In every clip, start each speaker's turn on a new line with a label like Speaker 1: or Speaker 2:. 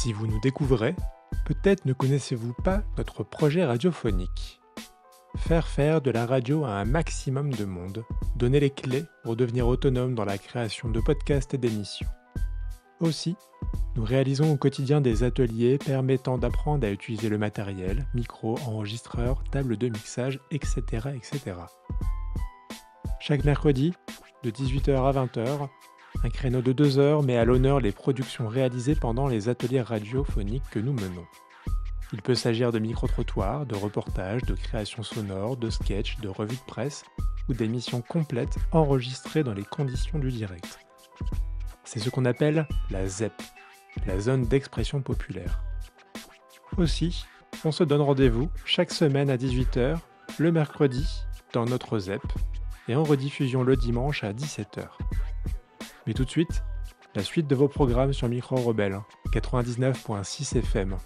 Speaker 1: Si vous nous découvrez, peut-être ne connaissez-vous pas notre projet radiophonique. Faire de la radio à un maximum de monde, donner les clés pour devenir autonome dans la création de podcasts et d'émissions. Aussi, nous réalisons au quotidien des ateliers permettant d'apprendre à utiliser le matériel, micro, enregistreur, table de mixage, etc. etc. Chaque mercredi, de 18h à 20h, un créneau de 2 heures met à l'honneur les productions réalisées pendant les ateliers radiophoniques que nous menons. Il peut s'agir de micro-trottoirs, de reportages, de créations sonores, de sketchs, de revues de presse ou d'émissions complètes enregistrées dans les conditions du direct. C'est ce qu'on appelle la ZEP, la zone d'expression populaire. Aussi, on se donne rendez-vous chaque semaine à 18h, le mercredi, dans notre ZEP, et en rediffusion le dimanche à 17h. Mais tout de suite, la suite de vos programmes sur Micro Rebelle, 99.6 FM.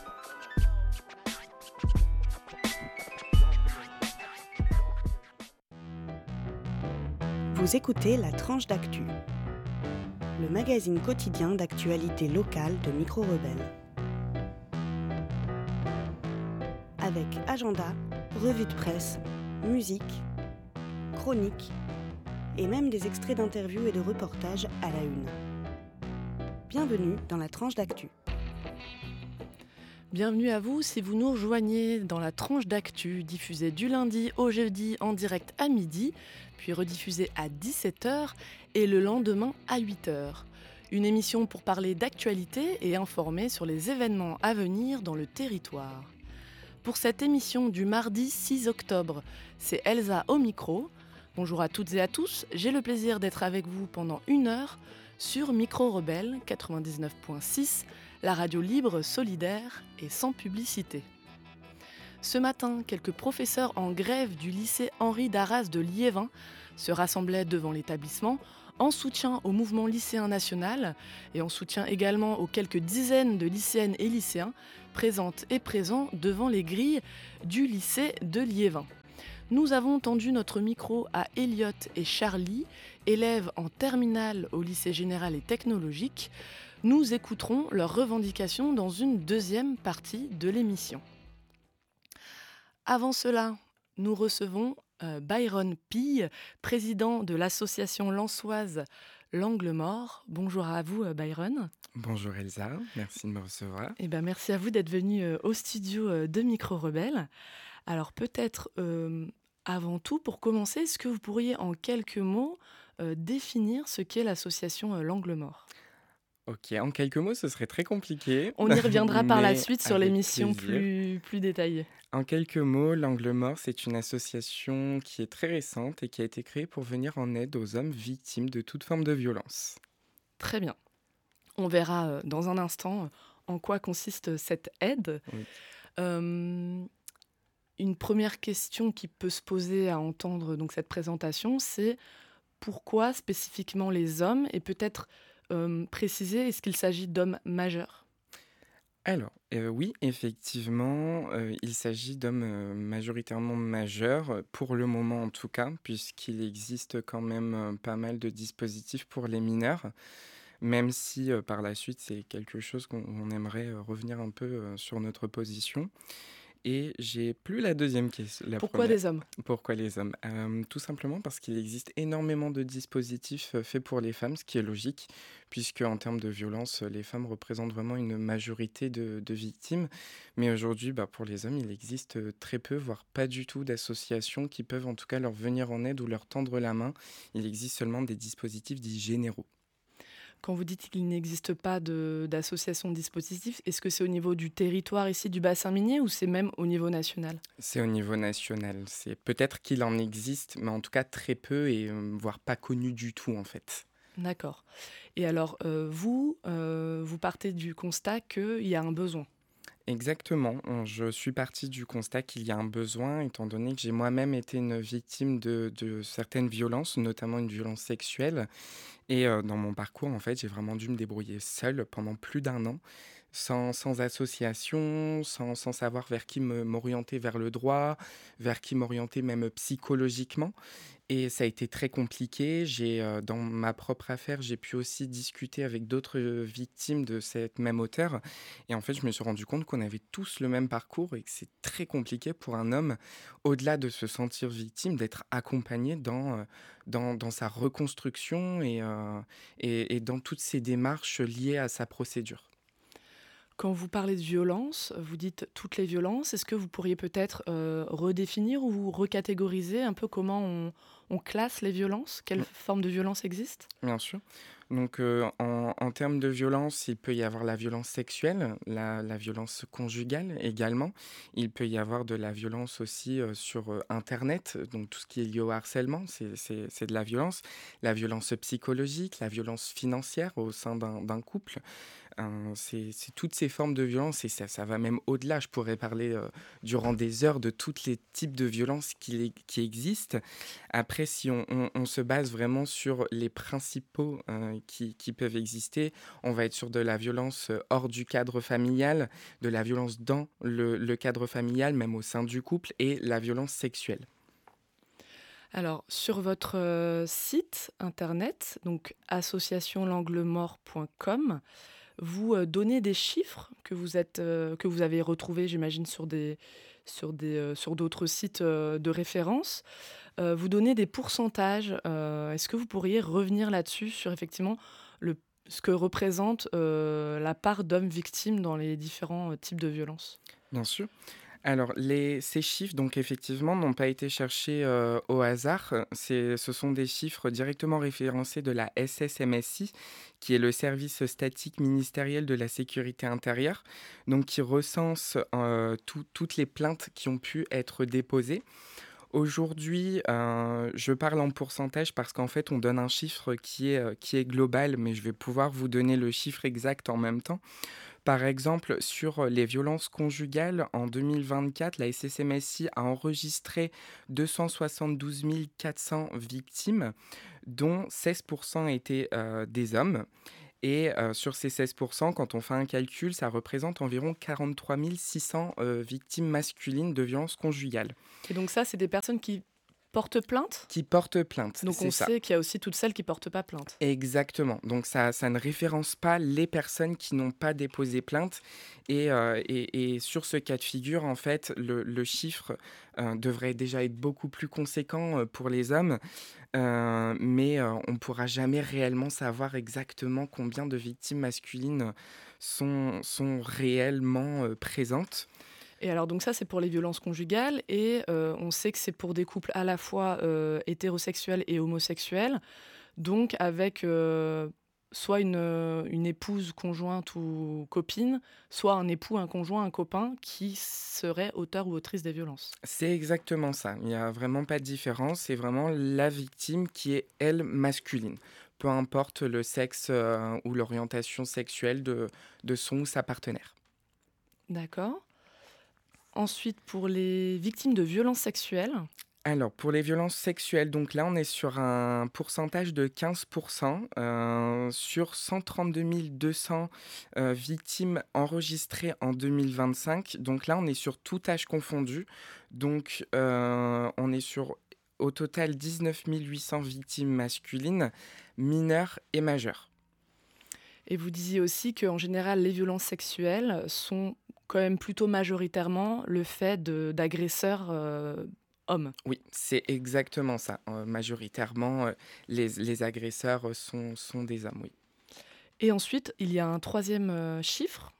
Speaker 2: Vous écoutez La Tranche d'Actu, le magazine quotidien d'actualité locale de Micro Rebelle. Avec agenda, revue de presse, musique, chroniques et même des extraits d'interviews et de reportages à la une. Bienvenue dans La Tranche d'Actu.
Speaker 3: Bienvenue à vous si vous nous rejoignez dans La Tranche d'Actu, diffusée du lundi au jeudi en direct à midi, puis rediffusée à 17h et le lendemain à 8h. Une émission pour parler d'actualité et informer sur les événements à venir dans le territoire. Pour cette émission du mardi 6 octobre, c'est Elsa au micro. Bonjour à toutes et à tous, j'ai le plaisir d'être avec vous pendant 1 heure sur Micro Rebelle 99.6, la radio libre, solidaire et sans publicité. Ce matin, quelques professeurs en grève du lycée Henri Darras de Liévin se rassemblaient devant l'établissement en soutien au mouvement lycéen national et en soutien également aux quelques dizaines de lycéennes et lycéens présentes et présents devant les grilles du lycée de Liévin. Nous avons tendu notre micro à Elliot et Charlie, élèves en terminale au lycée général et technologique. Nous écouterons leurs revendications dans une deuxième partie de l'émission. Avant cela, nous recevons Byron Pille, président de l'association lensoise L'Angle Mort. Bonjour à vous Byron.
Speaker 4: Bonjour Elsa, merci de me recevoir.
Speaker 3: Merci à vous d'être venu au studio de Micro Rebelle. Alors peut-être avant tout, pour commencer, est-ce que vous pourriez en quelques mots définir ce qu'est l'association L'Angle Mort ?
Speaker 4: Ok, en quelques mots, ce serait très compliqué.
Speaker 3: On y reviendra par la
Speaker 4: mais
Speaker 3: suite sur
Speaker 4: avec
Speaker 3: l'émission
Speaker 4: plaisir.
Speaker 3: plus détaillée.
Speaker 4: En quelques mots, l'Angle Mort, c'est une association qui est très récente et qui a été créée pour venir en aide aux hommes victimes de toute forme de violence.
Speaker 3: Très bien. On verra dans un instant en quoi consiste cette aide.
Speaker 4: Oui.
Speaker 3: Une première question qui peut se poser à entendre donc cette présentation, c'est pourquoi spécifiquement les hommes et peut-être préciser, est-ce qu'il s'agit d'hommes majeurs ?
Speaker 4: Alors, oui, effectivement, il s'agit d'hommes majoritairement majeurs, pour le moment en tout cas, puisqu'il existe quand même pas mal de dispositifs pour les mineurs, même si par la suite c'est quelque chose qu'on aimerait revenir un peu sur notre position. Et j'ai plus la deuxième question.
Speaker 3: Pourquoi des hommes ?
Speaker 4: Pourquoi les hommes ? Tout simplement parce qu'il existe énormément de dispositifs faits pour les femmes, ce qui est logique, puisque en termes de violence, les femmes représentent vraiment une majorité de victimes. Mais aujourd'hui, pour les hommes, il existe très peu, voire pas du tout d'associations qui peuvent en tout cas leur venir en aide ou leur tendre la main. Il existe seulement des dispositifs dits généraux.
Speaker 3: Quand vous dites qu'il n'existe pas d'association de dispositifs, est-ce que c'est au niveau du territoire ici du bassin minier ou c'est même au niveau national ?
Speaker 4: C'est au niveau national. C'est peut-être qu'il en existe, mais en tout cas très peu et voire pas connu du tout en fait.
Speaker 3: D'accord. Et alors, vous partez du constat qu'il y a un besoin.
Speaker 4: Exactement. Je suis partie du constat qu'il y a un besoin, étant donné que j'ai moi-même été une victime de certaines violences, notamment une violence sexuelle. Et dans mon parcours, en fait, j'ai vraiment dû me débrouiller seule pendant plus d'un an, sans association, sans savoir vers qui m'orienter vers le droit, vers qui m'orienter même psychologiquement. Et ça a été très compliqué. Dans ma propre affaire, j'ai pu aussi discuter avec d'autres victimes de cette même auteure. Et en fait, je me suis rendu compte qu'on avait tous le même parcours et que c'est très compliqué pour un homme, au-delà de se sentir victime, d'être accompagné dans sa reconstruction et dans toutes ces démarches liées à sa procédure.
Speaker 3: Quand vous parlez de violence, vous dites toutes les violences. Est-ce que vous pourriez peut-être redéfinir ou recatégoriser un peu comment on classe les violences? Quelles formes de violence existent?
Speaker 4: Bien sûr. Donc, en termes de violence, il peut y avoir la violence sexuelle, la violence conjugale également. Il peut y avoir de la violence aussi sur Internet, donc tout ce qui est lié au harcèlement, c'est de la violence. La violence psychologique, la violence financière au sein d'un couple. C'est toutes ces formes de violence et ça va même au-delà. Je pourrais parler durant des heures de tous les types de violences qui existent. Après, si on se base vraiment sur les principaux qui peuvent exister, on va être sur de la violence hors du cadre familial, de la violence dans le cadre familial, même au sein du couple, et la violence sexuelle.
Speaker 3: Alors, sur votre site internet, donc associationlanglemort.com, vous donnez des chiffres que vous avez retrouvés, j'imagine, sur d'autres sites de référence. Vous donnez des pourcentages. Est-ce que vous pourriez revenir là-dessus, sur effectivement ce que représente la part d'hommes victimes dans les différents types de violences?
Speaker 4: Bien sûr. Alors, ces chiffres, donc effectivement, n'ont pas été cherchés au hasard. Ce sont des chiffres directement référencés de la SSMSI, qui est le service statique ministériel de la sécurité intérieure, donc qui recense toutes les plaintes qui ont pu être déposées. Aujourd'hui, je parle en pourcentage parce qu'en fait, on donne un chiffre qui est global, mais je vais pouvoir vous donner le chiffre exact en même temps. Par exemple, sur les violences conjugales, en 2024, la SSMSI a enregistré 272 400 victimes, dont 16% étaient des hommes. Et sur ces 16%, quand on fait un calcul, ça représente environ 43 600 victimes masculines de violences conjugales.
Speaker 3: Et donc ça, c'est des personnes qui portent plainte?
Speaker 4: Qui portent plainte,
Speaker 3: Donc
Speaker 4: c'est
Speaker 3: on
Speaker 4: ça.
Speaker 3: sait qu'il y a aussi toutes celles qui portent pas plainte.
Speaker 4: Exactement. Donc ça ne référence pas les personnes qui n'ont pas déposé plainte. Et sur ce cas de figure, en fait, le chiffre devrait déjà être beaucoup plus conséquent pour les hommes. Mais on ne pourra jamais réellement savoir exactement combien de victimes masculines sont réellement présentes.
Speaker 3: Et alors donc ça, c'est pour les violences conjugales et on sait que c'est pour des couples à la fois hétérosexuels et homosexuels, donc avec soit une épouse, conjointe ou copine, soit un époux, un conjoint, un copain qui serait auteur ou autrice des violences.
Speaker 4: C'est exactement ça. Il n'y a vraiment pas de différence. C'est vraiment la victime qui est, elle, masculine. Peu importe le sexe ou l'orientation sexuelle de son ou sa partenaire.
Speaker 3: D'accord. Ensuite, pour les victimes de violences sexuelles.
Speaker 4: Alors, pour les violences sexuelles, donc là, on est sur un pourcentage de 15%, sur 132 200 victimes enregistrées en 2025. Donc là, on est sur tout âge confondu. Donc, on est sur au total 19 800 victimes masculines, mineures et majeures.
Speaker 3: Et vous disiez aussi qu'en général, les violences sexuelles sont quand même plutôt majoritairement le fait d'agresseurs hommes.
Speaker 4: Oui, c'est exactement ça. Majoritairement, les agresseurs sont des hommes, oui.
Speaker 3: Et ensuite, il y a un troisième chiffre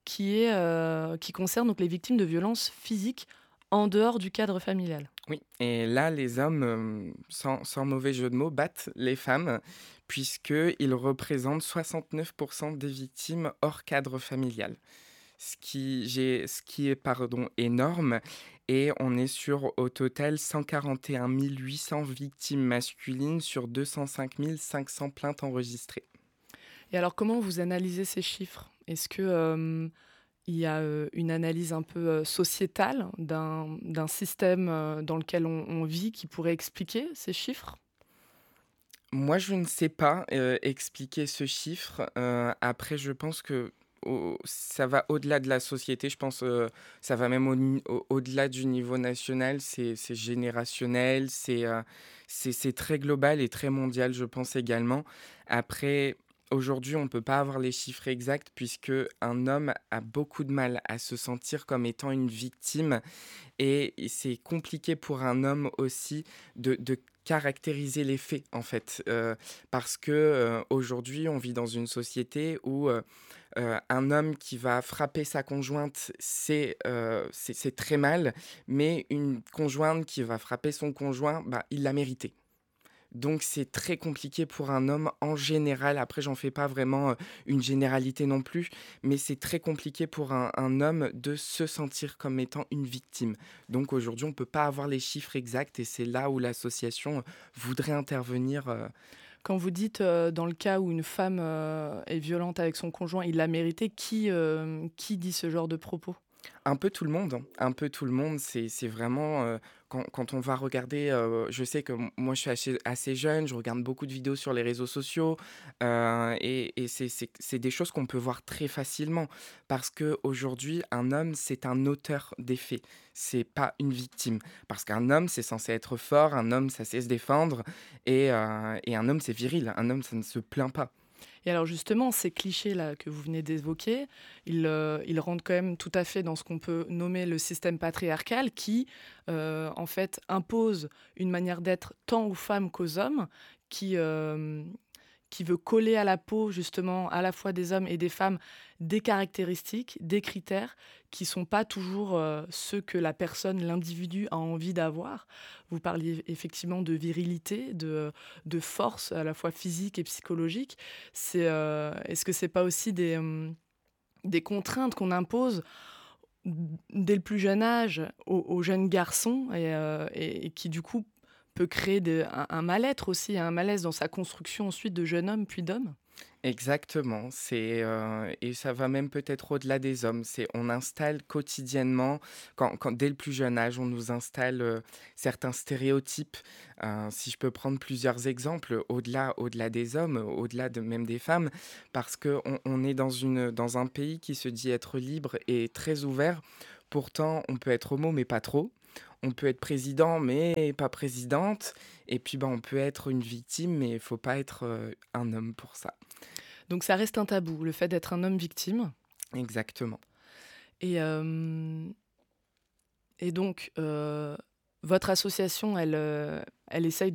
Speaker 3: qui concerne donc les victimes de violences physiques en dehors du cadre familial.
Speaker 4: Oui, et là, les hommes, sans mauvais jeu de mots, battent les femmes, puisqu'ils représentent 69% des victimes hors cadre familial. Ce qui est énorme. Et on est sur, au total, 141 800 victimes masculines sur 205 500 plaintes enregistrées.
Speaker 3: Et alors, comment vous analysez ces chiffres? Est-ce que il y a une analyse un peu sociétale d'un système dans lequel on vit qui pourrait expliquer ces chiffres?
Speaker 4: Moi, je ne sais pas, expliquer ce chiffre. Après, je pense que ça va au-delà de la société. Je pense, ça va même au-delà du niveau national. C'est générationnel, c'est très global et très mondial, je pense également. Après, aujourd'hui, on ne peut pas avoir les chiffres exacts puisque un homme a beaucoup de mal à se sentir comme étant une victime et c'est compliqué pour un homme aussi de caractériser les faits, en fait. Parce que aujourd'hui, on vit dans une société où un homme qui va frapper sa conjointe, c'est très mal, mais une conjointe qui va frapper son conjoint, bah, il l'a mérité. Donc c'est très compliqué pour un homme en général. Après, j'en fais pas vraiment une généralité non plus, mais c'est très compliqué pour un homme de se sentir comme étant une victime. Donc aujourd'hui, on ne peut pas avoir les chiffres exacts et c'est là où l'association voudrait intervenir.
Speaker 3: Quand vous dites, dans le cas où une femme, est violente avec son conjoint, il l'a mérité, qui dit ce genre de propos?
Speaker 4: Un peu tout le monde, hein. Un peu tout le monde, c'est vraiment, quand on va regarder, je sais que moi je suis assez jeune, je regarde beaucoup de vidéos sur les réseaux sociaux, et c'est des choses qu'on peut voir très facilement. Parce qu'aujourd'hui, un homme, c'est un auteur des faits, c'est pas une victime. Parce qu'un homme, c'est censé être fort, un homme, ça sait se défendre et un homme, c'est viril, un homme, ça ne se plaint pas.
Speaker 3: Et alors justement, ces clichés-là que vous venez d'évoquer, ils rentrent quand même tout à fait dans ce qu'on peut nommer le système patriarcal qui, en fait, impose une manière d'être tant aux femmes qu'aux hommes, qui, qui veut coller à la peau justement à la fois des hommes et des femmes des caractéristiques, des critères qui sont pas toujours ceux que la personne, l'individu a envie d'avoir. Vous parliez effectivement de virilité, de force à la fois physique et psychologique. Est-ce que c'est pas aussi des contraintes qu'on impose dès le plus jeune âge aux jeunes garçons et qui du coup peut créer un mal-être aussi, un malaise dans sa construction ensuite de jeune homme puis d'homme?
Speaker 4: Exactement, et ça va même peut-être au-delà des hommes. On installe quotidiennement, dès le plus jeune âge, on nous installe certains stéréotypes. Si je peux prendre plusieurs exemples, au-delà des hommes, au-delà même des femmes, parce qu'on est dans un pays qui se dit être libre et très ouvert. Pourtant, on peut être homo, mais pas trop. On peut être président, mais pas présidente. Et puis, on peut être une victime, mais il faut pas être un homme pour ça.
Speaker 3: Donc ça reste un tabou, le fait d'être un homme victime.
Speaker 4: Exactement.
Speaker 3: Et, euh, et donc, votre association, elle essaye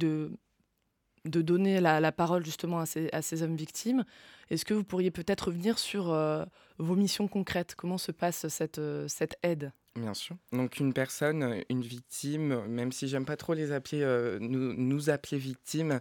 Speaker 3: de donner la parole justement à ces hommes victimes. Est-ce que vous pourriez peut-être revenir sur vos missions concrètes? Comment se passe cette aide?
Speaker 4: Bien sûr. Donc une personne, une victime, même si j'aime pas trop les appeler, nous appeler victimes,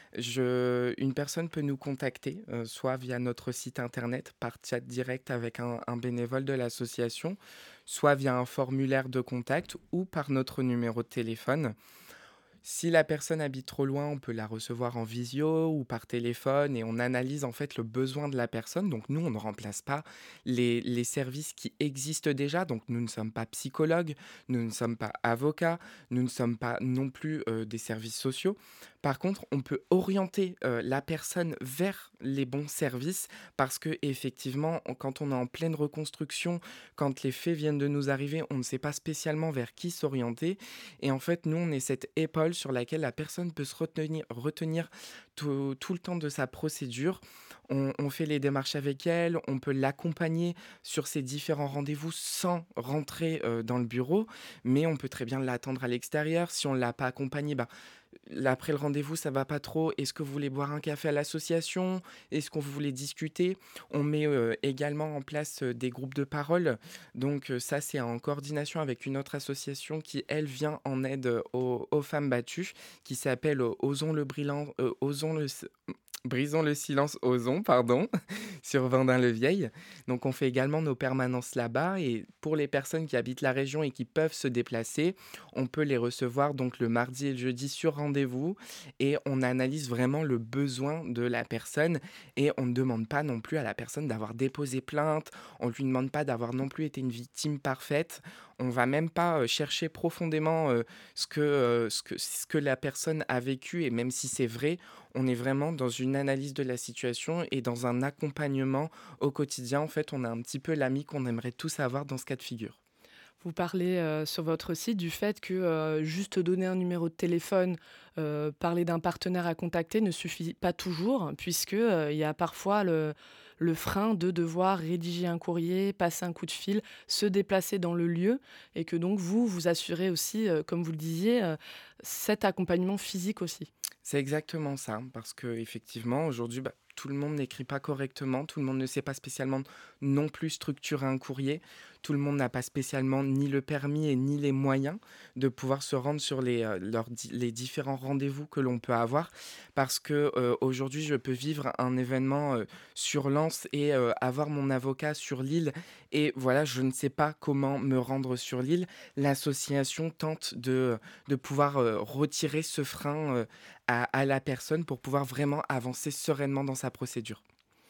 Speaker 4: une personne peut nous contacter, soit via notre site internet, par chat direct avec un bénévole de l'association, soit via un formulaire de contact ou par notre numéro de téléphone. Si la personne habite trop loin, on peut la recevoir en visio ou par téléphone et on analyse en fait le besoin de la personne. Donc nous, on ne remplace pas les services qui existent déjà. Donc nous ne sommes pas psychologues, nous ne sommes pas avocats, nous ne sommes pas non plus des services sociaux. Par contre, on peut orienter la personne vers les bons services parce que effectivement, quand on est en pleine reconstruction, quand les faits viennent de nous arriver, on ne sait pas spécialement vers qui s'orienter. Et en fait, nous, on est cette épaule sur laquelle la personne peut se retenir tout le temps de sa procédure. On fait les démarches avec elle, on peut l'accompagner sur ses différents rendez-vous sans rentrer dans le bureau, mais on peut très bien l'attendre à l'extérieur. Si on ne l'a pas accompagné, après le rendez-vous, ça va pas trop. Est-ce que vous voulez boire un café à l'association? Est-ce qu'on voulait discuter? On met également en place des groupes de parole. Donc ça, c'est en coordination avec une autre association qui, elle, vient en aide aux femmes battues, qui s'appelle Brisons le silence, osons, pardon, sur Vendin-le-Vieil. Donc on fait également nos permanences là-bas et pour les personnes qui habitent la région et qui peuvent se déplacer, on peut les recevoir donc le mardi et le jeudi sur rendez-vous et on analyse vraiment le besoin de la personne et on ne demande pas non plus à la personne d'avoir déposé plainte, on ne lui demande pas d'avoir non plus été une victime parfaite. On va même pas chercher profondément ce que la personne a vécu et même si c'est vrai, on est vraiment dans une analyse de la situation et dans un accompagnement au quotidien. En fait, on a un petit peu l'ami qu'on aimerait tous avoir dans ce cas de figure.
Speaker 3: Vous parlez sur votre site du fait que juste donner un numéro de téléphone, parler d'un partenaire à contacter ne suffit pas toujours, puisque il y a parfois le frein de devoir rédiger un courrier, passer un coup de fil, se déplacer dans le lieu, et que donc vous assurez aussi, comme vous le disiez, cet accompagnement physique aussi.
Speaker 4: C'est exactement ça, parce qu'effectivement, aujourd'hui, tout le monde n'écrit pas correctement, tout le monde ne sait pas spécialement non plus structurer un courrier, tout le monde n'a pas spécialement ni le permis et ni les moyens de pouvoir se rendre sur les différents rendez-vous que l'on peut avoir, parce que aujourd'hui, je peux vivre un événement sur Lens et avoir mon avocat sur l'île, et voilà, je ne sais pas comment me rendre sur l'île. L'association tente de pouvoir retirer ce frein à la personne pour pouvoir vraiment avancer sereinement dans sa procédure.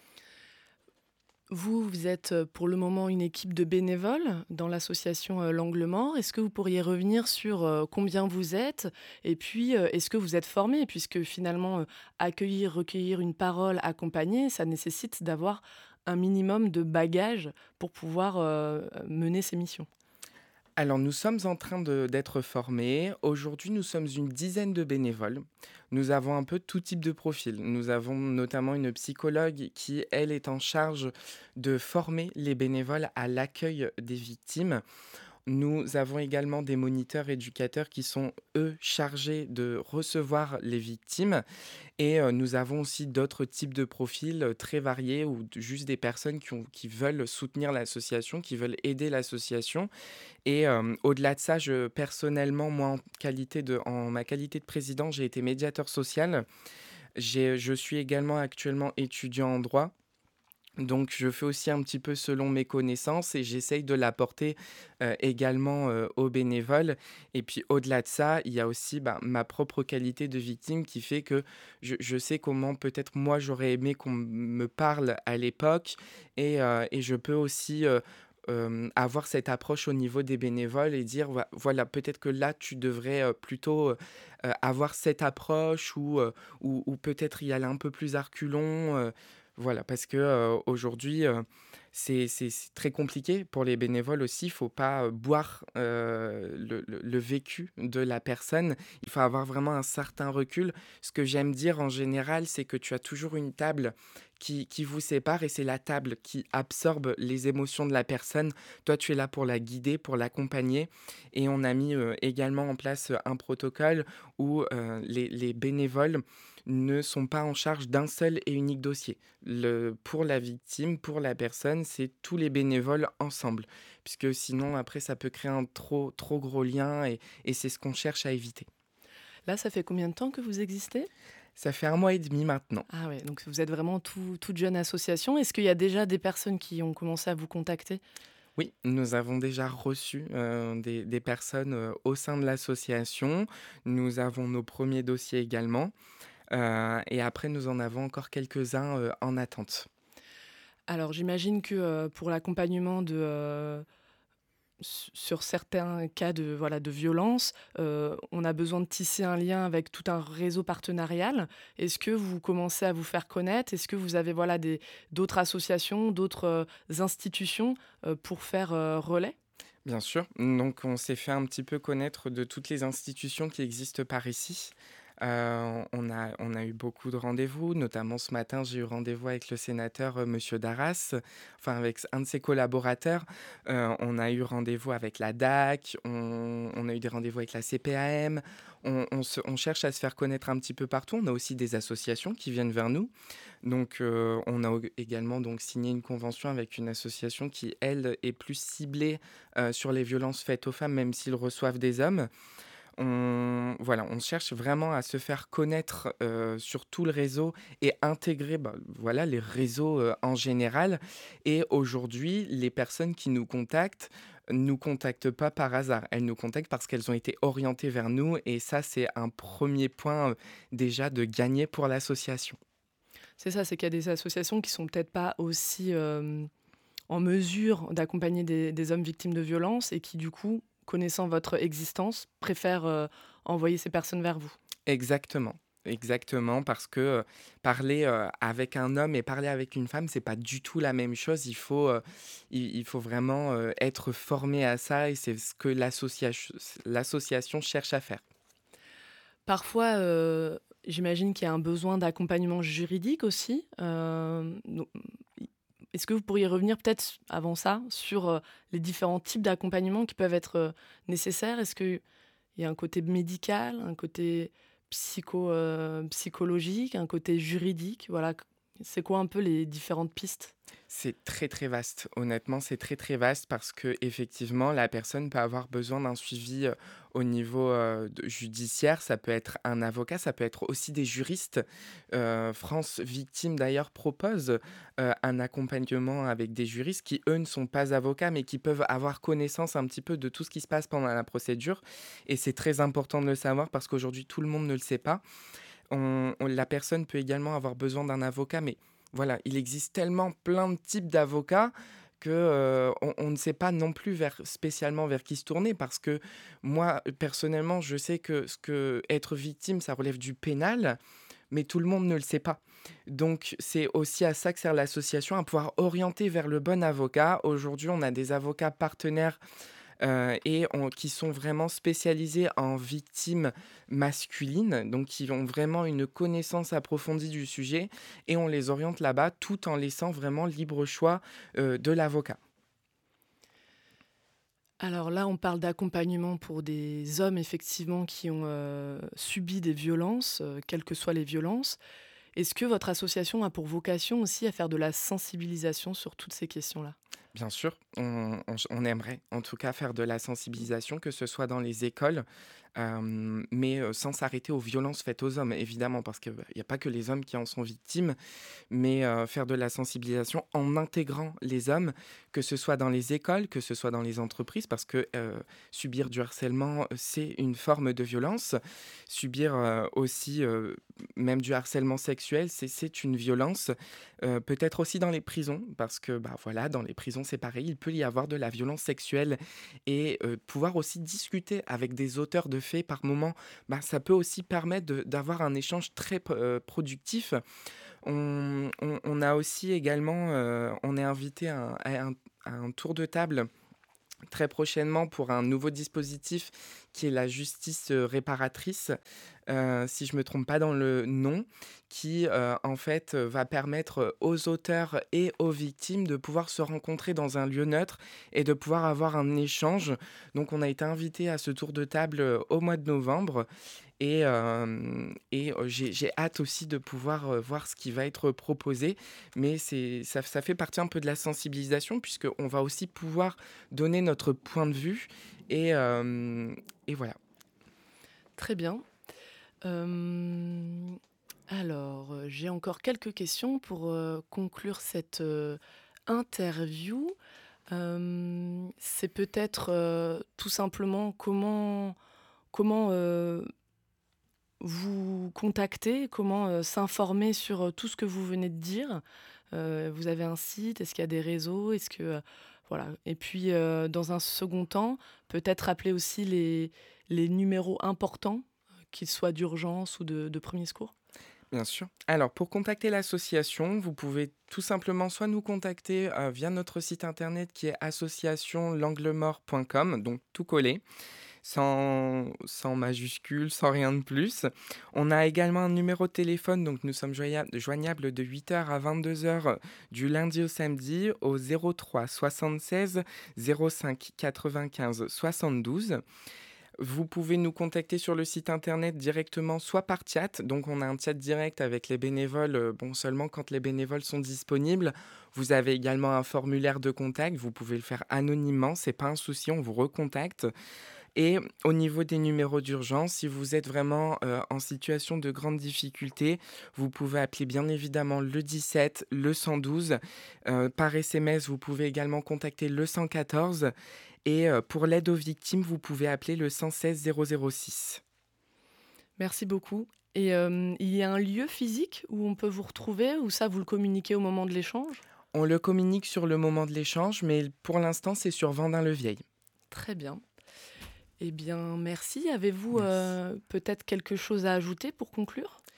Speaker 3: Vous êtes pour le moment une équipe de bénévoles dans l'association L'Angle Mort. Est-ce que vous pourriez revenir sur combien vous êtes? Et puis, est-ce que vous êtes formé? Puisque finalement, accueillir, recueillir une parole accompagnée, ça nécessite d'avoir un minimum de bagages pour pouvoir mener ces missions.
Speaker 4: Alors, nous sommes en train d'être formés. Aujourd'hui, nous sommes une dizaine de bénévoles. Nous avons un peu tout type de profil. Nous avons notamment une psychologue qui, elle, est en charge de former les bénévoles à l'accueil des victimes. Nous avons également des moniteurs éducateurs qui sont, eux, chargés de recevoir les victimes. Et nous avons aussi d'autres types de profils très variés ou juste des personnes qui veulent soutenir l'association, qui veulent aider l'association. Et au-delà de ça, personnellement, moi, en ma qualité de président, j'ai été médiateur social. Je suis également actuellement étudiant en droit. Donc, je fais aussi un petit peu selon mes connaissances et j'essaye de l'apporter également aux bénévoles. Et puis, au-delà de ça, il y a aussi ma propre qualité de victime qui fait que je sais comment peut-être moi j'aurais aimé qu'on me parle à l'époque et je peux aussi avoir cette approche au niveau des bénévoles et dire voilà, peut-être que là, tu devrais plutôt avoir cette approche ou peut-être y aller un peu plus à reculons. Voilà, parce que aujourd'hui, c'est très compliqué pour les bénévoles aussi. Il ne faut pas boire le vécu de la personne. Il faut avoir vraiment un certain recul. Ce que j'aime dire en général, c'est que tu as toujours une table qui vous sépare et c'est la table qui absorbe les émotions de la personne. Toi, tu es là pour la guider, pour l'accompagner. Et on a mis également en place un protocole où les bénévoles ne sont pas en charge d'un seul et unique dossier. Pour la victime, pour la personne, c'est tous les bénévoles ensemble. Puisque sinon, après, ça peut créer un trop gros lien et c'est ce qu'on cherche à éviter.
Speaker 3: Là, ça fait combien de temps que vous existez?
Speaker 4: Ça fait 1 mois et demi maintenant.
Speaker 3: Ah ouais, donc vous êtes vraiment toute jeune association. Est-ce qu'il y a déjà des personnes qui ont commencé à vous contacter?
Speaker 4: Oui, nous avons déjà reçu des personnes au sein de l'association. Nous avons nos premiers dossiers également. Et après, nous en avons encore quelques-uns en attente.
Speaker 3: Alors j'imagine que pour l'accompagnement sur certains cas de violence, on a besoin de tisser un lien avec tout un réseau partenarial. Est-ce que vous commencez à vous faire connaître? Est-ce que vous avez d'autres associations, d'autres institutions pour faire relais?
Speaker 4: Bien sûr. Donc, on s'est fait un petit peu connaître de toutes les institutions qui existent par ici. On a eu beaucoup de rendez-vous, notamment ce matin, j'ai eu rendez-vous avec le sénateur Monsieur Darras, enfin avec un de ses collaborateurs. On a eu rendez-vous avec la DAC, on a eu des rendez-vous avec la CPAM. On cherche à se faire connaître un petit peu partout. On a aussi des associations qui viennent vers nous. Donc, on a également donc signé une convention avec une association qui, elle, est plus ciblée sur les violences faites aux femmes, même s'ils reçoivent des hommes. On cherche vraiment à se faire connaître sur tout le réseau et intégrer les réseaux en général. Et aujourd'hui, les personnes qui nous contactent pas par hasard. Elles nous contactent parce qu'elles ont été orientées vers nous. Et ça, c'est un premier point déjà de gagner pour l'association.
Speaker 3: C'est ça, c'est qu'il y a des associations qui sont peut-être pas aussi en mesure d'accompagner des hommes victimes de violences et qui, du coup, connaissant votre existence, préfèrent envoyer ces personnes vers vous.
Speaker 4: Exactement. Exactement, parce que parler avec un homme et parler avec une femme, c'est pas du tout la même chose. Il faut vraiment être formé à ça et c'est ce que l'association cherche à faire.
Speaker 3: Parfois, j'imagine qu'il y a un besoin d'accompagnement juridique aussi. Est-ce que vous pourriez revenir peut-être avant ça sur les différents types d'accompagnement qui peuvent être nécessaires? Est-ce qu'il y a un côté médical, un côté psychologique, un côté juridique? Voilà, c'est quoi un peu les différentes pistes?
Speaker 4: C'est très très vaste. Honnêtement, c'est très très vaste parce que effectivement, la personne peut avoir besoin d'un suivi au niveau judiciaire. Ça peut être un avocat, ça peut être aussi des juristes. France Victime d'ailleurs propose un accompagnement avec des juristes qui eux ne sont pas avocats, mais qui peuvent avoir connaissance un petit peu de tout ce qui se passe pendant la procédure. Et c'est très important de le savoir parce qu'aujourd'hui tout le monde ne le sait pas. La personne peut également avoir besoin d'un avocat, mais voilà, il existe tellement plein de types d'avocats que on ne sait pas non plus spécialement vers qui se tourner parce que moi, personnellement, je sais que être victime, ça relève du pénal, mais tout le monde ne le sait pas. Donc, c'est aussi à ça que sert l'association, à pouvoir orienter vers le bon avocat. Aujourd'hui, on a des avocats partenaires qui sont vraiment spécialisés en victimes masculines, donc qui ont vraiment une connaissance approfondie du sujet, et on les oriente là-bas tout en laissant vraiment libre choix de l'avocat.
Speaker 3: Alors là, on parle d'accompagnement pour des hommes effectivement qui ont subi des violences, quelles que soient les violences. Est-ce que votre association a pour vocation aussi à faire de la sensibilisation sur toutes ces questions-là?
Speaker 4: Bien sûr, on aimerait en tout cas faire de la sensibilisation, que ce soit dans les écoles, mais sans s'arrêter aux violences faites aux hommes, évidemment, parce qu'il n'y a pas que les hommes qui en sont victimes, mais faire de la sensibilisation en intégrant les hommes, que ce soit dans les écoles, que ce soit dans les entreprises, parce que subir du harcèlement, c'est une forme de violence. Subir aussi même du harcèlement sexuel, c'est une violence. Peut-être aussi dans les prisons, parce que bah, voilà, dans les prisons, c'est pareil, il peut y avoir de la violence sexuelle et pouvoir aussi discuter avec des auteurs de faits par moment, bah, ça peut aussi permettre d'avoir un échange très productif. On a aussi également, on est invité à un tour de table très prochainement pour un nouveau dispositif qui est la justice réparatrice, si je ne me trompe pas dans le nom, qui en fait va permettre aux auteurs et aux victimes de pouvoir se rencontrer dans un lieu neutre et de pouvoir avoir un échange. Donc on a été invité à ce tour de table au mois de novembre et j'ai hâte aussi de pouvoir voir ce qui va être proposé. Mais ça fait partie un peu de la sensibilisation puisqu'on va aussi pouvoir donner notre point de vue et voilà.
Speaker 3: Très bien. Alors, j'ai encore quelques questions pour conclure cette interview. C'est peut-être tout simplement comment vous contacter, comment s'informer sur tout ce que vous venez de dire. Vous avez un site, est-ce qu'il y a des réseaux, est-ce que voilà. Et puis dans un second temps, peut-être appeler aussi les numéros importants, qu'ils soient d'urgence ou de premier secours.
Speaker 4: Bien sûr. Alors, pour contacter l'association, vous pouvez tout simplement soit nous contacter via notre site internet qui est associationlanglemort.com, donc tout collé, sans majuscule, sans rien de plus. On a également un numéro de téléphone, donc nous sommes joignables de 8h à 22h du lundi au samedi au 03 76 05 95 72. Vous pouvez nous contacter sur le site internet directement, soit par chat. Donc, on a un chat direct avec les bénévoles, seulement quand les bénévoles sont disponibles. Vous avez également un formulaire de contact. Vous pouvez le faire anonymement. C'est pas un souci, on vous recontacte. Et au niveau des numéros d'urgence, si vous êtes vraiment en situation de grande difficulté, vous pouvez appeler bien évidemment le 17, le 112. Par SMS, vous pouvez également contacter le 114. Et pour l'aide aux victimes, vous pouvez appeler le 116 006.
Speaker 3: Merci beaucoup. Et il y a un lieu physique où on peut vous retrouver, ou ça, vous le communiquez au moment de l'échange?
Speaker 4: On le communique sur le moment de l'échange, mais pour l'instant, c'est sur Vendin-le-Vieil.
Speaker 3: Très bien. Eh bien, merci. Avez-vous
Speaker 4: Merci.
Speaker 3: peut-être quelque chose à ajouter pour conclure?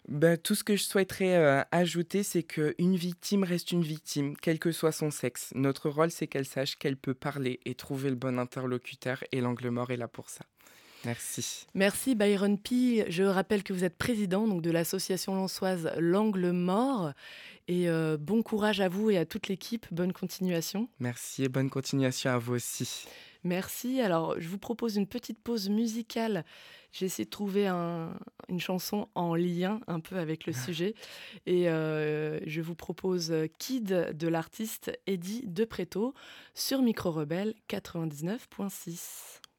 Speaker 4: Bah, tout ce que je souhaiterais ajouter, c'est qu'une victime reste une victime, quel que soit son sexe. Notre rôle, c'est qu'elle sache qu'elle peut parler et trouver le bon interlocuteur, et l'angle mort est là pour ça. Merci.
Speaker 3: Merci Byron P. Je rappelle que vous êtes président donc, de l'association lensoise L'Angle Mort. Et bon courage à vous et à toute l'équipe. Bonne continuation.
Speaker 4: Merci et bonne continuation à vous aussi.
Speaker 3: Merci. Alors, je vous propose une petite pause musicale. J'ai essayé de trouver une chanson en lien un peu avec le sujet. Et je vous propose Kid de l'artiste Eddie De Pretto sur Micro Rebelle 99.6.